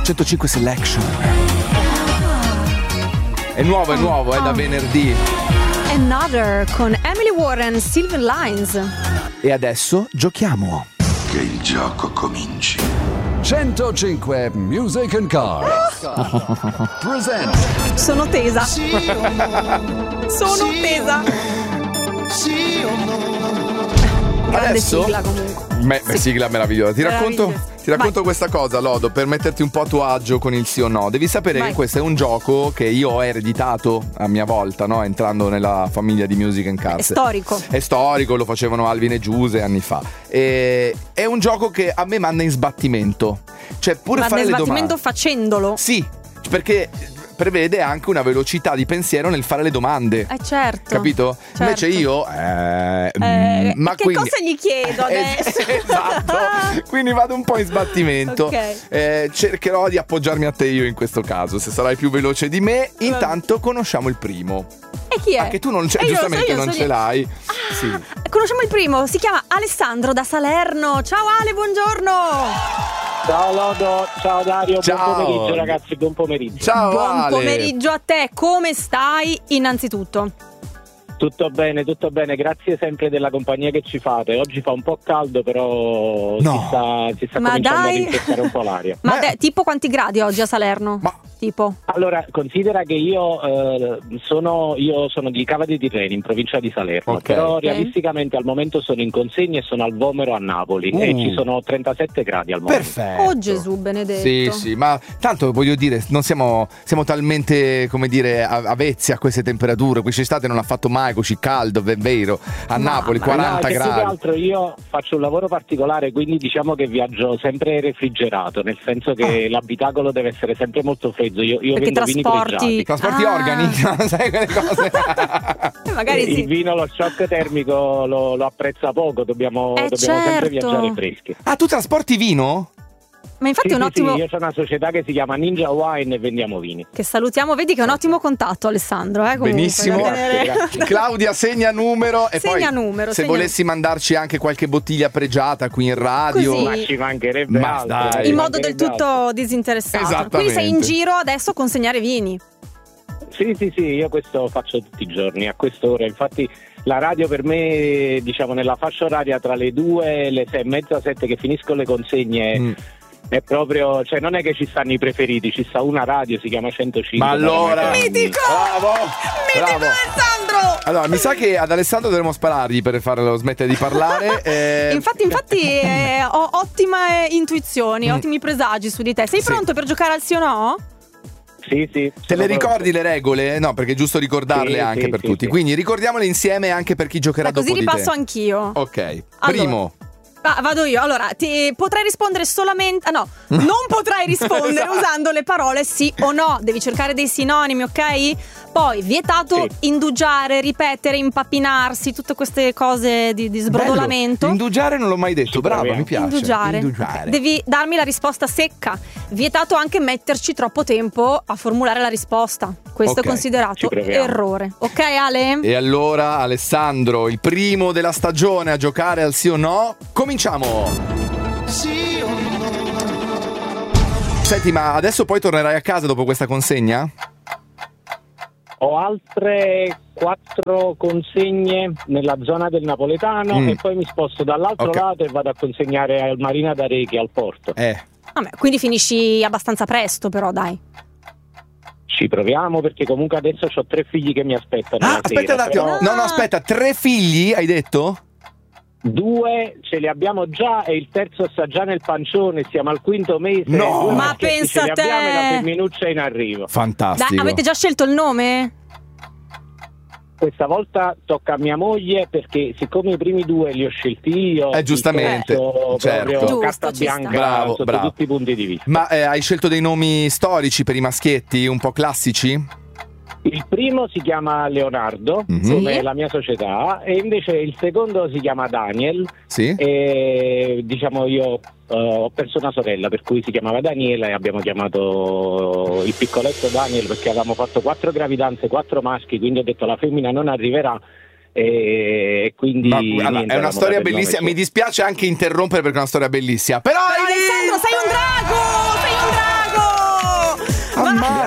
105 Selection. È nuovo, è da venerdì. Another con Emily Warren, Sylvan Lines. E adesso giochiamo. Che il gioco cominci. 105 Music and Cars present. Sono tesa. Sono tesa. Grande Adesso sigla comunque. Sigla meravigliosa. Ti racconto Vai. questa cosa, Lodo, per metterti un po' a tuo agio con il sì o no. Devi sapere Vai. che questo è un gioco che io ho ereditato a mia volta, no? Entrando nella famiglia di Music and Cars. È storico. Lo facevano Alvin e Giuse anni fa. È un gioco che a me manda in sbattimento. Cioè, pure Ma fare nel le sbattimento domande. facendolo. Sì, perché prevede anche una velocità di pensiero nel fare le domande. Certo. Capito? Certo. Invece io ma che quindi, cosa gli chiedo adesso? Esatto. Quindi vado un po' in sbattimento. Ok. Cercherò di appoggiarmi a te io in questo caso, se sarai più veloce di me. Intanto conosciamo il primo. E chi è? Che tu non c'è, Io giustamente so non ce l'hai. Sì. Conosciamo il primo, si chiama Alessandro da Salerno. Ciao Ale, buongiorno. Ciao Lodo, ciao Dario, Ciao. buon pomeriggio ragazzi, buon pomeriggio. Ciao Buon Ale. pomeriggio a te, come stai innanzitutto? Tutto bene, grazie sempre della compagnia che ci fate. Oggi fa un po' caldo, però No. si sta Ma cominciando dai. a rinfrescare un po' l'aria. Ma tipo quanti gradi oggi a Salerno? Ma Tipo? Allora, considera che io sono di Cava dei Tirreni, in provincia di Salerno, Ok. però Ok. realisticamente al momento sono in consegna e sono al Vomero a Napoli e ci sono 37 gradi al momento. perfetto. Oh Gesù benedetto. Sì, ma tanto voglio dire, non siamo talmente, come dire, avvezzi a queste temperature. Quest'estate non ha fatto mai così caldo, è vero. A Napoli 40 Più che gradi. altro io faccio un lavoro particolare, quindi diciamo che viaggio sempre refrigerato, nel senso che l'abitacolo deve essere sempre molto freddo. Io Perché vendo vini trasporti- pregiati. Trasporti Ah. organi, sai quelle cose. Magari Il sì. vino, lo shock termico lo apprezza poco, dobbiamo sempre certo. viaggiare freschi. Ah, tu trasporti vino? Ma infatti è un ottimo. Sì, io ho una società che si chiama Ninja Wine e vendiamo vini. Che salutiamo, vedi che è un ottimo contatto Alessandro, comunque, Benissimo. da tenere- Grazie. Claudia, segna numero e Segna poi numero, se segna- volessi mandarci anche qualche bottiglia pregiata qui in radio. Così. Ma ci mancherebbe Ma altro. dai. in ci modo del mancherebbe altro. tutto disinteressato. Esattamente. Quindi sei in giro adesso a consegnare vini. Sì, io questo faccio tutti i giorni, a quest'ora. Infatti la radio per me, diciamo nella fascia oraria tra le 2 e le 6:30, 7 che finisco le consegne, è proprio, cioè non è che ci stanno i preferiti, ci sta una radio, si chiama 105. Ma allora, Mitico! bravo, Mitico bravo. Alessandro! Allora, mi sa che ad Alessandro dovremmo sparargli per farlo smettere di parlare. Infatti ho ottime intuizioni, ottimi presagi su di te. Sei Sì. pronto per giocare al sì o no? Sì. Te sono le ricordi pronto. le regole? No, perché è giusto ricordarle Sì, anche sì, per sì, tutti. sì. Quindi ricordiamole insieme anche per chi giocherà Così dopo di te. ripasso anch'io. Ok, Allora. primo. Vado io. Allora, potrai rispondere solamente. No, non potrai rispondere Esatto. usando le parole sì o no. Devi cercare dei sinonimi, ok? Poi, vietato Sì. indugiare, ripetere, impappinarsi, tutte queste cose di sbrodolamento. Bello. Indugiare non l'ho mai detto, Ci bravo, proviamo. mi piace. Indugiare. Devi darmi la risposta secca. Vietato anche metterci troppo tempo a formulare la risposta. Questo Ok, è considerato ci proviamo. errore. Ok, Ale? E allora, Alessandro, il primo della stagione a giocare al sì o no. Cominciamo! Senti, ma adesso poi tornerai a casa dopo questa consegna? Ho altre 4 consegne nella zona del Napoletano e poi mi sposto dall'altro Ok. lato e vado a consegnare al Marina d'Arechi al porto. Vabbè, quindi finisci abbastanza presto, però, dai. Ci proviamo perché comunque adesso ho 3 figli che mi aspettano. Ah, la aspetta sera, un attimo. però No, aspetta, 3 figli, hai detto? 2 ce li abbiamo già e il terzo sta già nel pancione, siamo al 5º mese. No! 2 Ma maschietti pensa ce li abbiamo te! e la femminuccia è in arrivo. Fantastico. Dai, avete già scelto il nome? Questa volta tocca a mia moglie perché siccome i primi 2 li ho scelti io, giustamente, il terzo certo. proprio Giusto, carta ci sta. bianca Bravo, sotto bravo. tutti i punti di vista. Ma hai scelto dei nomi storici per i maschietti, un po' classici? Il primo si chiama Leonardo, Mhm. come Sì. la mia società, e invece il secondo si chiama Daniel. Sì? E diciamo io ho perso una sorella per cui si chiamava Daniela e abbiamo chiamato il piccoletto Daniel perché avevamo fatto 4 gravidanze, 4 maschi, quindi ho detto la femmina non arriverà e quindi Ma, niente, allora, è una avevamo storia dato il nome bellissima. suo. Mi dispiace anche interrompere perché è una storia bellissima. Però Alessandro, sei un drago! Sei un drago!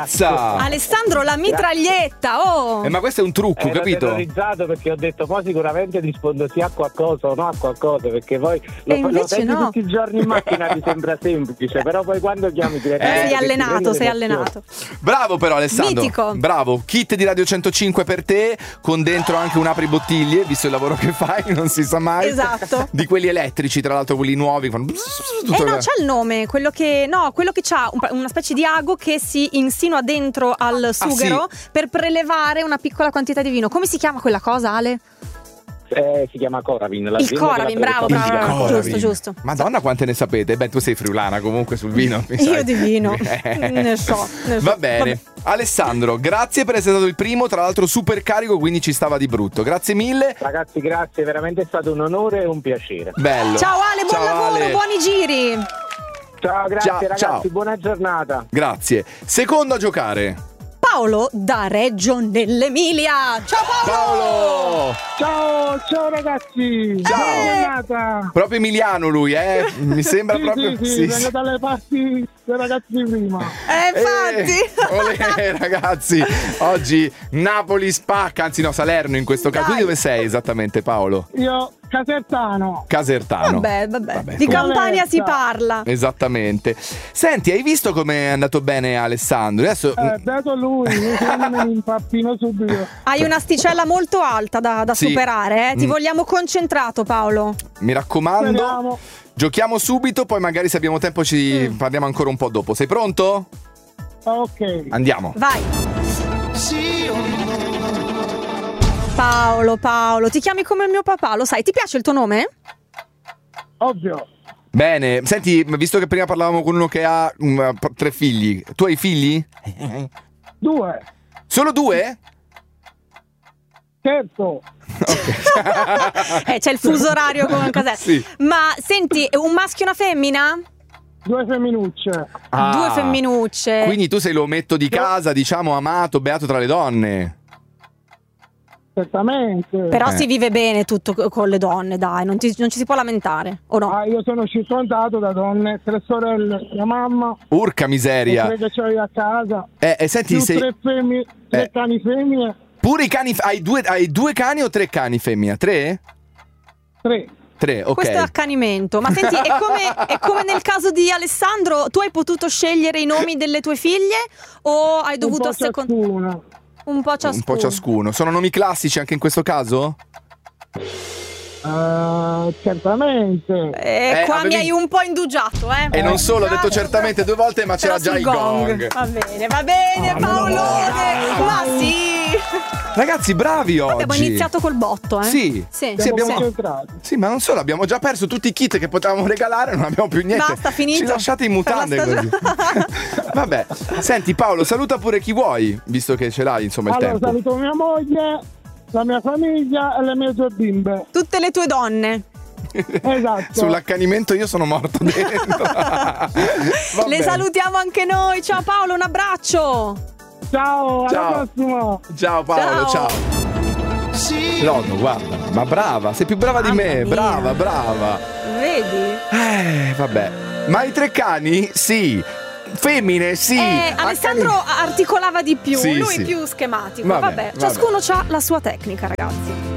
Ammazza! Alessandro, la mitraglietta, oh! Ma questo è un trucco, Ero capito? terrorizzato perché ho detto poi sicuramente rispondo sì a qualcosa o no a qualcosa, perché poi E lo invece senti no. tutti i giorni in macchina ti sembra semplice, però poi quando chiami direttamente sei ti allenato, prende sei l'emozione. allenato. Bravo però Alessandro. Mitico. Bravo. Kit di Radio 105 per te, con dentro anche un apribottiglie, visto il lavoro che fai, non si sa mai. Esatto. Di quelli elettrici, tra l'altro quelli nuovi che fanno No, c'ha il nome, quello che c'ha una specie di ago che si insinua dentro al sughero per prelevare una piccola quantità di vino. Come si chiama quella cosa, Ale? Si chiama Coravin. Il Coravin, bravo, giusto. Madonna, quante ne sapete? Beh, tu sei friulana comunque sul vino. mi Io sai. di vino ne so. Va bene. Vabbè. Alessandro, grazie per essere stato il primo, tra l'altro super carico, quindi ci stava di brutto. Grazie mille. Ragazzi, grazie, veramente è stato un onore e un piacere. Bello. Ciao Ale, buon lavoro, Ale. buoni giri. Ciao, grazie Ciao, ragazzi, ciao. buona giornata. Grazie. Secondo a giocare. Paolo da Reggio nell'Emilia. Ciao Paolo! Paolo! Ciao ragazzi. Ciao. Buona giornata. Proprio emiliano lui, mi sembra proprio. Sì, vengo dalle parti dei ragazzi di prima. Infatti. Olè, ragazzi, oggi Napoli spacca, anzi no, Salerno in questo caso. Dai. Tu dove sei esattamente, Paolo? Io Casertano. Casertano. Vabbè. Di comunque. Campania si parla. Esattamente. Senti, hai visto come è andato bene Alessandro? Adesso Dato lui, secondo me mi impappino subito. Hai un'asticella molto alta da Sì. superare, Ti vogliamo concentrato, Paolo. mi raccomando, Speriamo. giochiamo subito, poi magari se abbiamo tempo ci parliamo ancora un po' dopo. Sei pronto? Ok. Andiamo. Vai. Paolo, ti chiami come il mio papà, lo sai? Ti piace il tuo nome? Ovvio. Bene, senti, visto che prima parlavamo con uno che ha 3 figli, tu hai figli? 2. Solo 2? Certo. C'è il fuso orario con casetta. Sì. Ma senti, un maschio e una femmina? 2 femminucce. 2 femminucce. Quindi tu sei l'ometto di casa, diciamo, amato, beato tra le donne. Certamente. Però si vive bene tutto con le donne, dai, non ci si può lamentare, o no? Io sono circondato da donne, 3 sorelle, mia mamma, Urca miseria. 3 che ho io a casa, Senti, più sei 3 cani femmine, pure i cani. Hai due cani o 3 cani femmina? 3? 3. 3, ok. Questo è accanimento. Ma senti, è come nel caso di Alessandro, tu hai potuto scegliere i nomi delle tue figlie o hai dovuto assecondare? Un po' ciascuno. Un po' ciascuno. Sono nomi classici anche in questo caso? Certamente. Qua avevi- mi hai un po' indugiato, E non solo, ho detto certamente 2 volte, ma c'era già sul il gong. Va bene, Paolone. Ma sì. Ragazzi, bravi oggi. Abbiamo iniziato col botto, eh? Sì. Sì, abbiamo- concentrati. Sì, ma non solo, abbiamo già perso tutti i kit che potevamo regalare, non abbiamo più niente. Basta, finito. Ci lasciate in mutande Per la così. Vabbè, senti Paolo, saluta pure chi vuoi, visto che ce l'hai, insomma, il Allora, tempo. saluto mia moglie, la mia famiglia e le mie 2 bimbe. Tutte le tue donne. Esatto. Sull'accanimento io sono morto dentro. Va Le bene. salutiamo anche noi. Ciao Paolo, un abbraccio. Ciao, alla Ciao. prossima. Ciao Paolo, ciao. Lodo, guarda, ma brava, sei più brava di me, Mamma mia. brava. Vedi? Vabbè. Ma i 3 cani? Sì. Femmine? Sì. Alessandro articolava di più, Sì, lui sì. più schematico. Vabbè, Vabbè, ciascuno ha la sua tecnica, ragazzi.